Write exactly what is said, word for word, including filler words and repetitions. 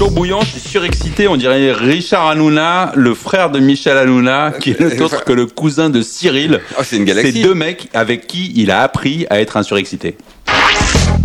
chaud bouillant, je suis surexcité. On dirait Richard Hanouna, le frère de Michel Hanouna, qui est le autre que le cousin de Cyril. Oh, c'est une galaxie. C'est deux mecs avec qui il a appris à être un surexcité.